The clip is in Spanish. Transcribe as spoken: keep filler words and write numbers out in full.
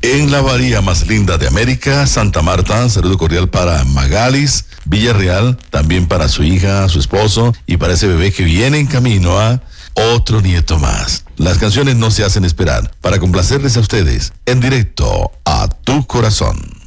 En la bahía más linda de América, Santa Marta, saludo cordial para Magalis, Villarreal, también para su hija, su esposo y para ese bebé que viene en camino a otro nieto más. Las canciones no se hacen esperar para complacerles a ustedes en directo a tu corazón.